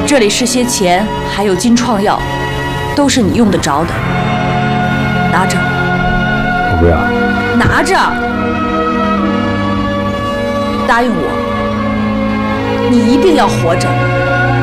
这里是些钱，还有金创药，都是你用得着的。拿着。 我不要。 拿着。答应我，你一定要活着。